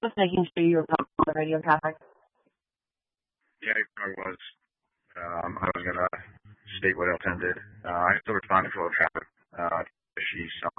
Just making sure you were talking on the radio traffic. Yeah, I was. I was going to state what else ended. I still responded to all traffic. She saw